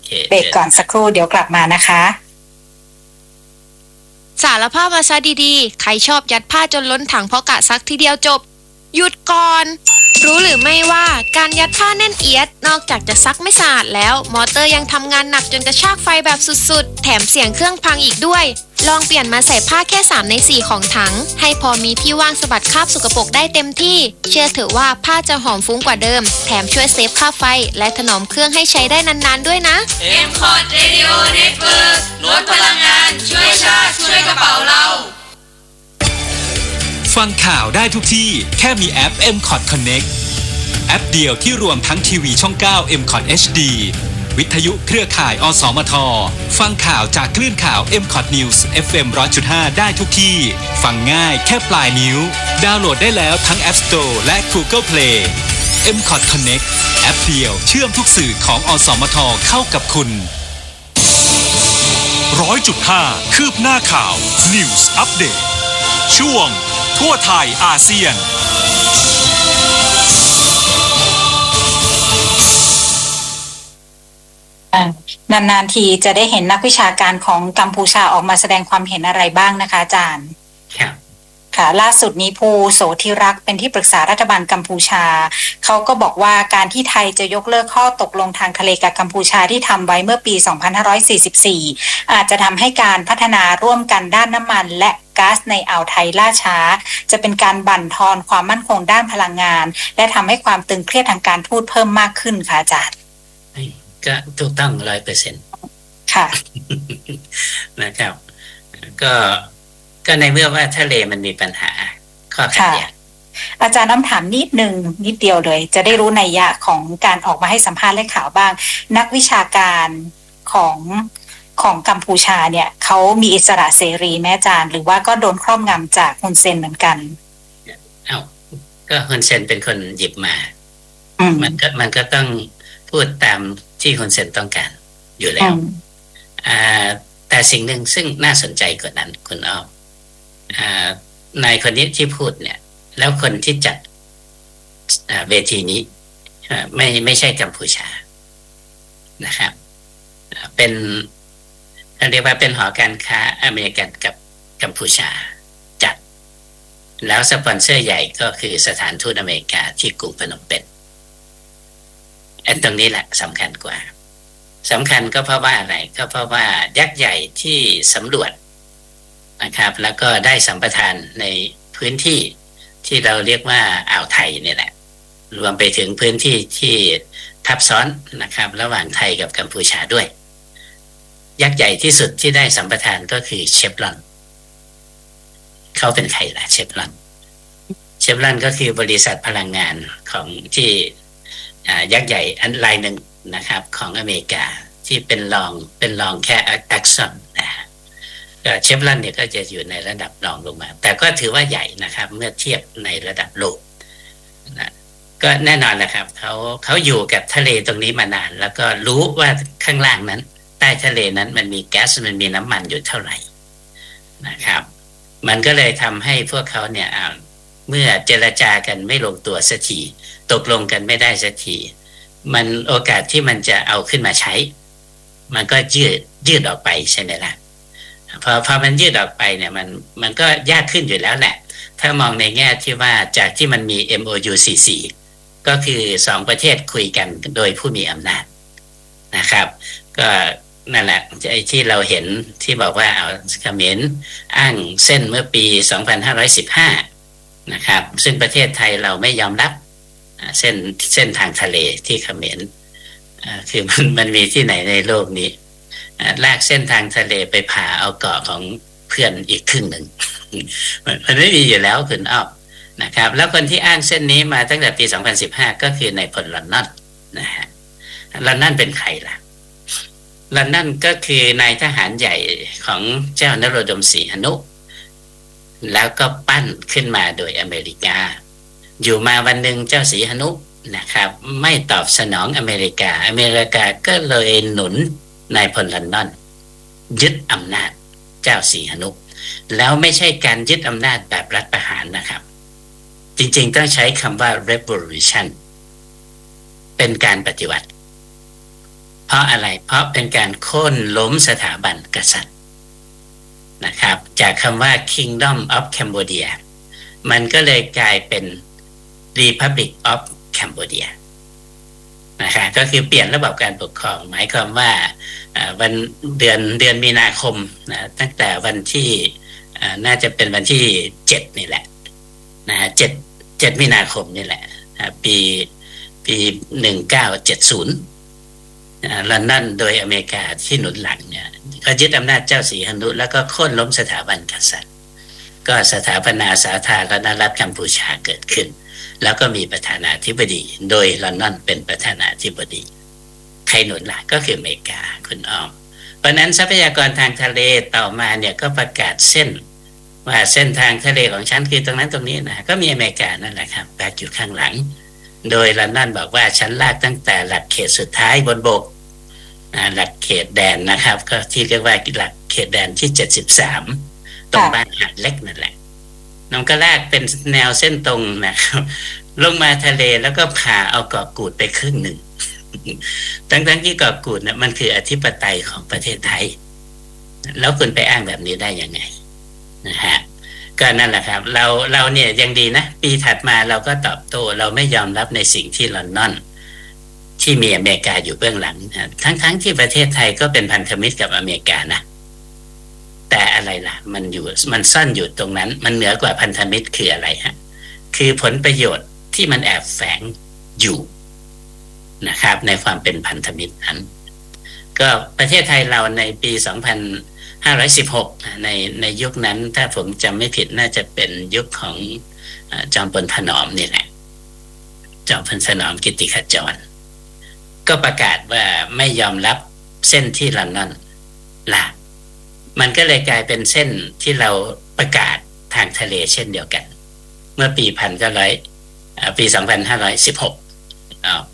เบรกก่อนสักครู่เดี๋ยวกลับมานะคะสารภาพมาซะดีๆใครชอบยัดผ้าจนล้นถังเพราะกะซักทีเดียวจบหยุดก่อนรู้หรือไม่ว่าการยัดผ้าแน่นเอียดนอกจากจะซักไม่สะอาดแล้วมอเตอร์ยังทำงานหนักจนกระชากไฟแบบสุดๆแถมเสียงเครื่องพังอีกด้วยลองเปลี่ยนมาใส่ผ้าแค่3 ใน 4ของถังให้พอมีที่ว่างสะบัดคราบสกปรกได้เต็มที่เชื่อเถอะว่าผ้าจะหอมฟุ้งกว่าเดิมแถมช่วยเซฟค่าไฟและถนอมเครื่องให้ใช้ได้นานๆด้วยนะ M-Cot Radio Network ลดพลังงานช่วยชาติช่วยกระเป๋าเราฟังข่าวได้ทุกที่แค่มีแอป M-Cot Connect แอปเดียวที่รวมทั้งทีวีช่อง 9 M-Cot HD วิทยุเครือข่ายอสมทฟังข่าวจากคลื่นข่าว M-Cot News FM 100.5 ได้ทุกที่ฟังง่ายแค่ปลายนิ้วดาวน์โหลดได้แล้วทั้ง App Store และ Google Play M-Cot Connect แอปเดียวเชื่อมทุกสื่อของอสมทเข้ากับคุณ 100.5 คืบหน้าข่าว News Update ช่วงทั่วไทยอาเซียนนานๆทีจะได้เห็นนักวิชาการของกัมพูชาออกมาแสดงความเห็นอะไรบ้างนะคะอาจารย์ค่ะล่าสุดนี้ภูโสธิรักษ์เป็นที่ปรึกษารัฐบาลกัมพูชาเขาก็บอกว่าการที่ไทยจะยกเลิกข้อตกลงทางทะเลกับกัมพูชาที่ทำไว้เมื่อปี 2544 อาจจะทำให้การพัฒนาร่วมกันด้านน้ำมันและก๊าซในอ่าวไทยล่าช้าจะเป็นการบั่นทอนความมั่นคงด้านพลังงานและทำให้ความตึงเครียดทางการทูตเพิ่มมากขึ้นค่ะอาจารย์ก็ถูกต้อง 100% ค่ะนะครับก็ในเมื่อว่าทะเลมันมีปัญหาข้อขัดแย้งอาจารย์น้ำถามนิดเดียวเลยจะได้รู้นัยยะของการออกมาให้สัมภาษณ์และข่าวบ้างนักวิชาการของกัมพูชาเนี่ยเขามีอิสระเสรีแม่อาจารย์หรือว่าก็โดนครอบงำจากฮุนเซนเหมือนกันก็ฮุนเซนเป็นคนหยิบมามันก็ต้องพูดตามที่ฮุนเซนต้องการอยู่แล้วแต่สิ่งหนึ่งซึ่งน่าสนใจกว่านั้นคุณอ้อมนายคนนี้ที่พูดเนี่ยแล้วคนที่จัดเวทีนี้ไม่ใช่กัมพูชานะครับเป็นเรียกว่าเป็นหอการค้าอเมริกันกับกัมพูชาจัดแล้วสปอนเซอร์ใหญ่ก็คือสถานทูตอเมริกาที่กรุงพนมเปญตรงนี้แหละสำคัญกว่าสำคัญก็เพราะว่าอะไรก็เพราะว่ายักษ์ใหญ่ที่สำรวจนะครับแล้วก็ได้สัมปทานในพื้นที่ที่เราเรียกว่าอ่าวไทยนี่แหละรวมไปถึงพื้นที่ที่ทับซ้อนนะครับระหว่างไทยกับกัมพูชาด้วยยักษ์ใหญ่ที่สุดที่ได้สัมปทานก็คือเชฟรอนเขาเป็นใครล่ะเชฟรอนก็คือบริษัทพลังงานของที่ยักษ์ใหญ่อันรายหนึ่งนะครับของอเมริกาที่เป็นรองแค่แอ็กซอนนะเชฟรอนเนี่ยก็จะอยู่ในระดับรองลงมาแต่ก็ถือว่าใหญ่นะครับเมื่อเทียบในระดับโลกนะก็แน่นอนนะครับเขาอยู่กับทะเลตรงนี้มานานแล้วก็รู้ว่าข้างล่างนั้นใต้ทะเลนั้นมันมีแก๊สมันมีน้ำมันอยู่เท่าไหร่นะครับมันก็เลยทำให้พวกเขาเนี่ยเมื่อเจรจากันไม่ลงตัวสักทีตกลงกันไม่ได้สักทีมันโอกาสที่มันจะเอาขึ้นมาใช้มันก็ยืดออกไปใช่ไหมล่ะพอมันยืดออกไปเนี่ยมันก็ยากขึ้นอยู่แล้วแหละถ้ามองในแง่ที่ว่าจากที่มันมี MOU 44ก็คือ2ประเทศคุยกันโดยผู้มีอำนาจนะครับก็นั่นแหละไอ้ที่เราเห็นที่บอกว่าเอาเขมรอ้างเส้นเมื่อปี2515นะครับซึ่งประเทศไทยเราไม่ยอมรับเส้นทางทะเลที่เขมรคือมันมีที่ไหนในโลกนี้ลากเส้นทางทะเลไปผ่าเอาเกาะของเพื่อนอีกครึ่งหนึ่ง มันไม่มีอยู่แล้วคุณอ้อนะครับแล้วคนที่อ้างเส้นนี้มาตั้งแต่ปี2015ก็คือนายพลลอนนอนนะฮะลอนนอนเป็นใครล่ะลอนนอนก็คือนายทหารใหญ่ของเจ้านโรดมศรีหนุแล้วก็ปั้นขึ้นมาโดยอเมริกาอยู่มาวันหนึ่งเจ้าศรีหนุนะครับไม่ตอบสนองอเมริกาก็เลยหนุนนายพลลอนนอนยึดอำนาจเจ้าศรีหนุแล้วไม่ใช่การยึดอำนาจแบบรัฐประหารนะครับจริงๆต้องใช้คำว่า revolution เป็นการปฏิวัติเพราะอะไรเพราะเป็นการโค่นล้มสถาบันกษัตริย์นะครับจากคำว่า Kingdom of Cambodia มันก็เลยกลายเป็น Republic of Cambodia นะครับก็คือเปลี่ยนระบบการปกครองหมายความว่าวันเดือนมีนาคมนะตั้งแต่วันที่น่าจะเป็นวันที่7นี่แหละนะ7มีนาคมนี่แหละปี1970ลอนดอนโดยอเมริกาที่หนุนหลังเนี่ยก็ยึดอำนาจเจ้าสีหนุแล้วก็โค่นล้มสถาบันกษัตริย์ก็สถาปนาสาธารณรัฐกัมพูชาเกิดขึ้นแล้วก็มีประธานาธิบดีโดยลอนดอนเป็นประธานาธิบดีใครหนุนหลักก็คืออเมริกาคุณอ้อมเพราะนั้นทรัพยากรทางทะเลต่อมาเนี่ยก็ประกาศเส้นว่าเส้นทางทะเลของฉันคือตรงนั้นตรงนี้นะก็มีอเมริกานั่นแหละครับแบกอยู่ข้างหลังโดยลอนดอนบอกว่าฉันลากตั้งแต่หลักเขตสุดท้ายบนบกหลักเขตแดนนะครับก็ที่เรียกว่าหลักเขตแดนที่73ตรงบ้านหาดเล็กนั่นแหละน้องก็ลากเป็นแนวเส้นตรงนะครับลงมาทะเลแล้วก็ผ่าเอาเกาะกูดไปครึ่งหนึ่งทั้งที่เกาะกูดเนี่ยมันคืออธิปไตยของประเทศไทยแล้วคุณไปอ้างแบบนี้ได้ยังไงนะฮะก็นั่นแหละครับเราเนี่ยยังดีนะปีถัดมาเราก็ตอบโต้เราไม่ยอมรับในสิ่งที่ลอนดอนที่มีอเมริกาอยู่เบื้องหลังนะทั้งที่ประเทศไทยก็เป็นพันธมิตรกับอเมริกานะแต่อะไรล่ะมันซ่อนอยู่ตรงนั้นมันเหนือกว่าพันธมิตรคืออะไรฮะคือผลประโยชน์ที่มันแอบแฝงอยู่นะครับในความเป็นพันธมิตรนั้นก็ประเทศไทยเราในปี2516ในยุคนั้นถ้าผมจำไม่ผิดน่าจะเป็นยุคของจอมพลถนอมนี่แหละจอมพลถนอมกิติขจรก็ประกาศว่าไม่ยอมรับเส้นที่ลอนดอนละมันก็เลยกลายเป็นเส้นที่เราประกาศทางทะเลเช่นเดียวกันเมื่อปี2516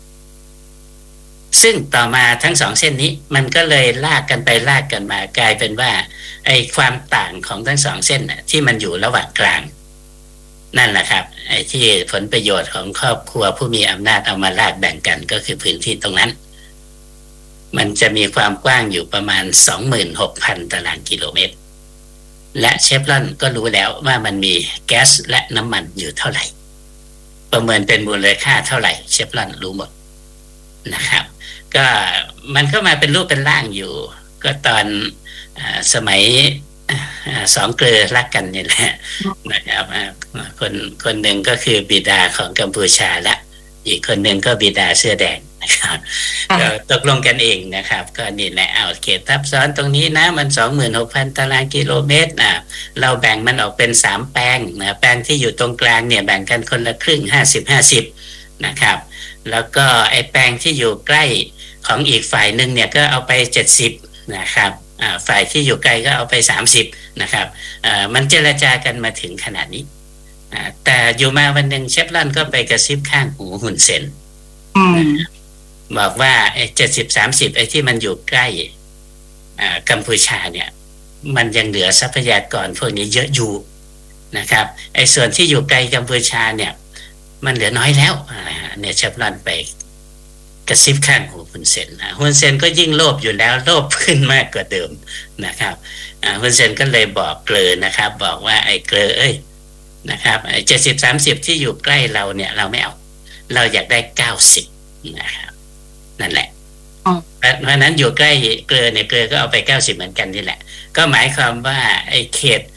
ซึ่งต่อมาทั้งสองเส้นนี้มันก็เลยลากกันไปลากกันมากลายเป็นว่าไอ้ความต่างของทั้งสองเส้นน่ะที่มันอยู่ระหว่างกลางนั่นแหละครับไอ้ที่ผลประโยชน์ของครอบครัวผู้มีอำนาจเอามาลากแบ่งกันก็คือพื้นที่ตรงนั้นมันจะมีความกว้างอยู่ประมาณ 26,000 ตารางกิโลเมตรและเชฟรอนก็รู้แล้วว่ามันมีแก๊สและน้ำมันอยู่เท่าไหร่ประเมินเป็นมูลค่าเท่าไหร่เชฟรอนรู้หมดนะครับก็มันก็มาเป็นรูปเป็นร่างอยู่ก็ตอนสมัยสองเกลือรักกันนี่แหละนะครับคนหนึ่งก็คือบิดาของกัมพูชาและอีกคนหนึ่งก็บิดาเสื้อแดงนะครับก็ตกลงกันเองนะครับก็นี่แหละเอาเขตทับซ้อนตรงนี้นะมัน 26,000 ตารางกิโลเมตรเราแบ่งมันออกเป็น3แปลงนะแปลงที่อยู่ตรงกลางเนี่ยแบ่งกันคนละครึ่ง50-50นะครับแล้วก็ไอ้แปลงที่อยู่ใกล้ของอีกฝ่ายหนึ่งเนี่ยก็เอาไป70นะครับฝ่ายที่อยู่ไกลก็เอาไป30นะครับมันเจรจากันมาถึงขนาดนี้แต่อยู่มาวันหนึ่งเชฟรอนก็ไปกระซิบข้างหูฮุนเซนบอกว่าไอ้70-30ไอ้ที่มันอยู่ใกล้กัมพูชาเนี่ยมันยังเหลือทรัพยากรพวกนี้เยอะอยู่นะครับไอ้ส่วนที่อยู่ไกลกัมพูชาเนี่ยมันเหลือน้อยแล้วเนี่ยเชฟรอนไปกระซิบข้างหูฮุนเซนฮุนเซนก็ยิ่งโลภอยู่แล้วโลภขึ้นมากกว่าเดิมนะครับฮุนเซนก็เลยบอกเกลอนะครับบอกว่าไอ้เกลอเอ้ยนะครับไอ้70-30ที่อยู่ใกล้เราเนี่ยเราไม่เอาเราอยากได้90นะครับนั่นแหละเพราะนั้นอยู่ใกล้เกลอเนี่ยเกลอก็เอาไป90เหมือนกันนี่แหละก็หมายความว่าไอ้เขต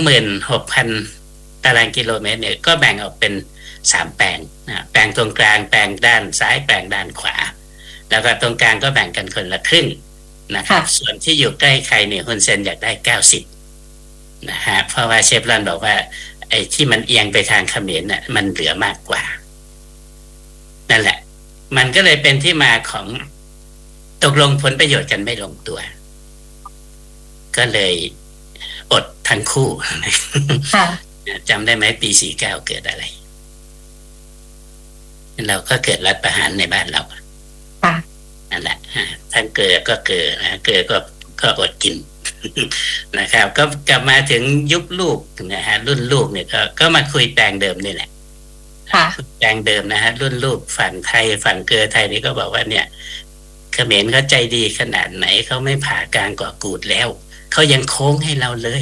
26,000 ตารางกิโลเมตรเนี่ยก็แบ่งออกเป็น3แปลงแปลงตรงกลางแปลงด้านซ้ายแปลงด้านขวาแล้วก็ตรงกลางก็แบ่งกันคนละครึ่งนะครับส่วนที่อยู่ใกล้ใครเนี่ยฮุนเซนอยากได้90นะฮะเพราะว่าเชฟรอนบอกว่าไอ้ที่มันเอียงไปทางเขมรน่ะมันเหลือมากกว่านั่นแหละมันก็เลยเป็นที่มาของตกลงผลประโยชน์กันไม่ลงตัวก็เลยอดทั้งคู่จำได้ไหมปี49เกิดอะไรเราก็เกิดรัฐประหารในบ้านเรานั่นแหละทั้งเกลือก็เกลือนะเกลือก็อดกินนะครับก็กลับมาถึงยุคลูกนะฮะรุ่นลูกเนี่ยก็มาคุยแปลงเดิมนี่แหละแปลงเดิมนะฮะรุ่นลูกฝั่งไทยฝั่งเกลือไทยนี่ก็บอกว่าเนี่ยเขมรเขาใจดีขนาดไหนเขาไม่ผ่ากลางเกาะกูดแล้วเขายังโค้งให้เราเลย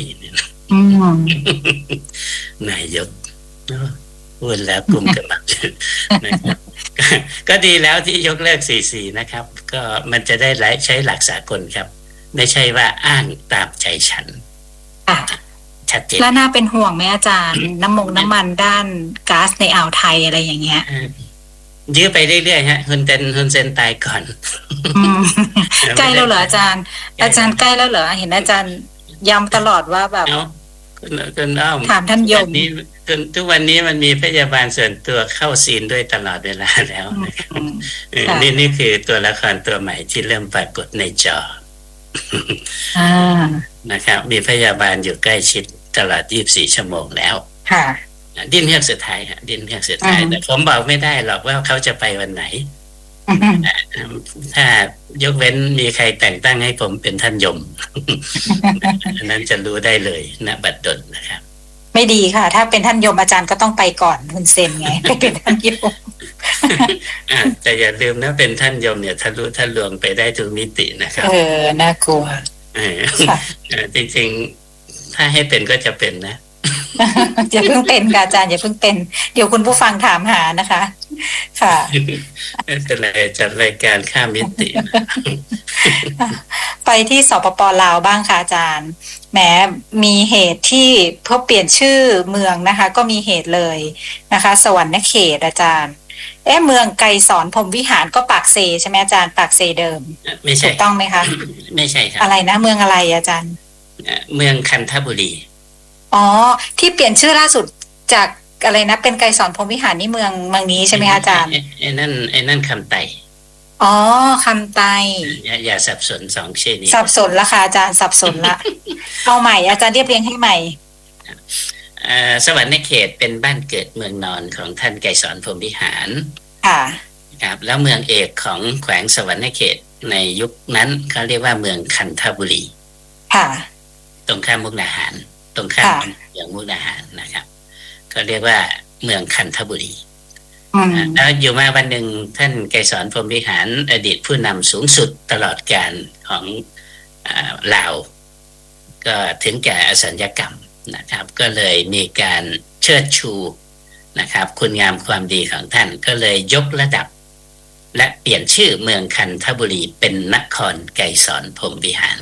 นายกพูดแล้วกลุ่มกระบังนะครับก็ดีแล้วที่ยกเลิก44นะครับก็มันจะได้ใช้หลักสากลครับไม่ใช่ว่าอ้างตามใจฉันชัดเจนแล้วน่าเป็นห่วงไหมอาจารย์ น้ำมันด้านก๊าซในอ่าวไทยอะไรอย่างเงี้ยยื้อไปเรื่อยๆฮะฮุนเซนตายก่อนใกล้แล้วเหรออาจารย์ใกล้แล้วเหรอเห็นอาจารย์ย้ำตลอดว่าแบบคุณอ้อมถามท่านยมทุกวันนี้มันมีพยาบาลส่วนตัวเข้าซีนด้วยตลอดเวลาแล้วนี่คือตัวละครตัวใหม่ที่เริ่มปรากฏในจอนะครับมีพยาบาลอยู่ใกล้ชิดตลอด24 ชั่วโมงแล้วดิ้นเฮือกสุดท้ายฮะดิ้นเฮือกสุดท้ายแต่ผมบอกไม่ได้หรอกว่าเขาจะไปวันไหนถ้ายกเว้นมีใครแต่งตั้งให้ผมเป็นท่านยมนั้นจะรู้ได้เลยนะบัดดลนะครับไม่ดีค่ะถ้าเป็นท่านยมอาจารย์ก็ต้องไปก่อนคุณเซนไงเป็นท่านยมแต่อย่าลืมนะเป็นท่านยมเนี่ยทะลุทะลวงไปได้ทุกมิตินะครับน่ากลัวจริงๆถ้าให้เป็นก็จะเป็นนะอย่าเพิ่งเป็นค่ะอาจารย์อย่าเพิ่งเป็นเดี๋ยวคุณผู้ฟังถามหานะคะค่ะเป็นไรจัดรายการข้ามมิติไปที่สปป.ลาวบ้างค่ะอาจารย์แหมมีเหตุที่เพื่อเปลี่ยนชื่อเมืองนะคะก็มีเหตุเลยนะคะสวรรณเขตอาจารย์เมืองไกรสอนพรหมวิหารก็ปากเซใช่ไหมอาจารย์ปากเซเดิมไม่ใช่ถูกต้องไหมคะไม่ใช่ครับอะไรนะเมืองอะไรอาจารย์เมืองคันธบุรีอ๋อที่เปลี่ยนชื่อล่าสุดจากอะไรนะเป็นไกรสอนพรหมวิหารนี่เมืองนี้ใช่ไหมคะอาจารย์ไอ้นั่นคำไตอ๋อคำไตอย่าสับสนสองชื่อนี้สับสนละค่ะอาจารย์สับสนละเอาใหม่อาจารย์เรียบเรียงให้ใหม่สวรรณเขตเป็นบ้านเกิดเมืองนอนของท่านไกรสอนพรหมวิหารค่ะครับแล้วเมืองเอกของแขวงสวรรณเขตในยุคนั้นเขาเรียกว่าเมืองคันธบุรีค่ะตรงข้ามมุกดาหารตรงข้ามอย่างมุกดาหารนะครับก็เรียกว่าเมืองคันธบุรีแล้วอยู่มาวันหนึ่งท่านไกรสอนพรหมวิหารอดีตผู้นำสูงสุดตลอดกาลของลาวก็ถึงแก่อสัญญกรรมนะครับก็เลยมีการเชิดชูนะครับคุณงามความดีของท่านก็เลยยกระดับและเปลี่ยนชื่อเมืองคันธบุรีเป็นนครไกรสอนพรหมวิหาร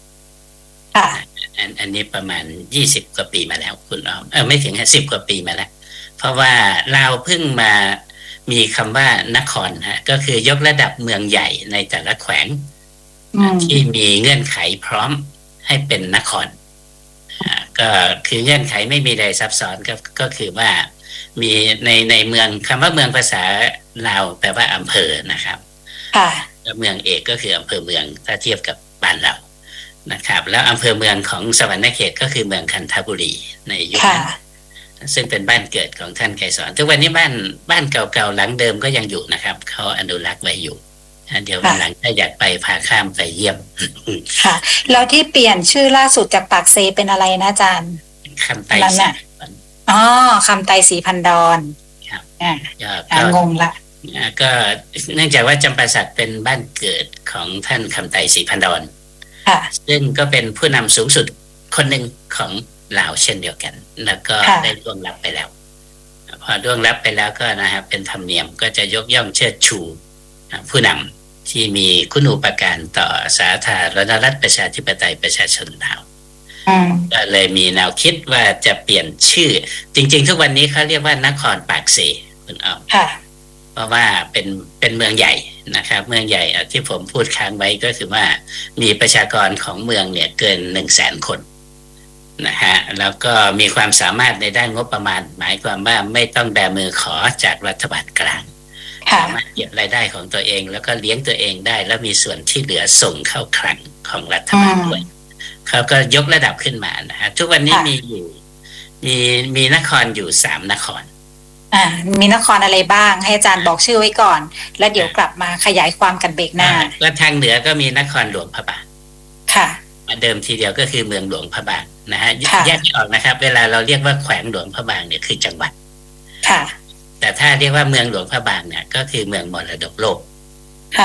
อันนี้ประมาณ20 กว่าปีมาแล้วคุณอ้อมไม่ถึง10 กว่าปีมาแล้วเพราะว่าเราเพิ่งมามีคำว่านครก็คือยกระดับเมืองใหญ่ในแต่ละแขวงที่มีเงื่อนไขพร้อมให้เป็นนครก็คือเงื่อนไขไม่มีใดซับซ้อนก็คือว่ามีในเมืองคำว่าเมืองภาษาลาวแปลว่าอำเภอนะครับแล้วเมืองเอกก็คืออำเภอเมืองถ้าเทียบกับบ้านเรานะครับแล้วอำเภอเมืองของสวรรณเขตก็คือเมืองคันธบุรีในยุคนั้นซึ่งเป็นบ้านเกิดของท่านไกรสอนทุกวันนี้บ้านเก่าๆหลังเดิมก็ยังอยู่นะครับเขาอนุรักษ์ไว้อยู่เดี๋ยววันหลังถ้าอยากไปพาข้ามไปเยี่ยมค่ะแล้วที่เปลี่ยนชื่อล่าสุดจากปากเซเป็นอะไรนะอาจารย์คำไตสีคำไตสีพันดอนครับงงละก็เนื่องจากว่าจำปาสักเป็นบ้านเกิดของท่านคำไตสีพันดอนซึ่งก็เป็นผู้นำสูงสุดคนหนึ่งของลาวเช่นเดียวกันแล้วก็ได้ร่วงลับไปแล้วพอร่วงลับไปแล้วก็นะครับเป็นธรรมเนียมก็จะยกย่องเชิดชูผู้นำที่มีคุณูปการต่อสาธารณรัฐประชาธิปไตยประชาชนลาวก็เลยมีแนวคิดว่าจะเปลี่ยนชื่อจริงๆทุกวันนี้เขาเรียกว่านครปากเซคุณอ้อมเพราะว่าเป็นเมืองใหญ่นะครับเมืองใหญ่ที่ผมพูดค้างไว้ก็คือว่ามีประชากรของเมืองเนี่ยเกิน 100,000 คนนะฮะแล้วก็มีความสามารถในด้านงบประมาณหมายความว่าไม่ต้องแบมือขอจากรัฐบาลกลางสามารถเก็บรายได้ของตัวเองแล้วก็เลี้ยงตัวเองได้แล้วมีส่วนที่เหลือส่งเข้าคลังของรัฐบาลด้วยเขาก็ยกระดับขึ้นมานะฮะทุกวันนี้มีนครอยู่3 นครมีนครอะไรบ้างให้อาจารย์บอกชื่อไว้ก่อนแล้วเดี๋ยวกลับมาขยายความกันเบรกหน้าแล้วทางเหนือก็มีนครหลวงพระบางค่ะเดิมทีเดียวก็คือเมืองหลวงพระบางนะฮะแยกออกนะครับเวลาเราเรียกว่าแขวงหลวงพระบางเนี่ยคือจังหวัดค่ะแต่ถ้าเรียกว่าเมืองหลวงพระบางเนี่ยก็คือเมืองมรดกโลก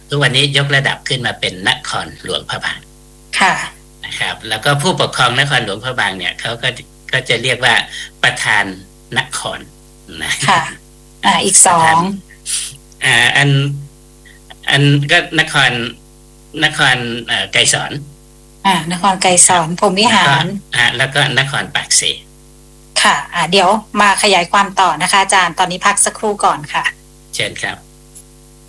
ทุกวันนี้ยกระดับขึ้นมาเป็นนครหลวงพระบางค่ะนะครับแล้วก็ผู้ปกครองนครหลวงพระบางเนี่ยเขาก็จะเรียกว่าประธานนครนะค่ะอีกสองอันก็นครไกรสอนนครไกรสอนพรหมวิหารแล้วก็นครปากเสค่ะเดี๋ยวมาขยายความต่อนะคะอาจารย์ตอนนี้พักสักครู่ก่อนค่ะเชิญครับ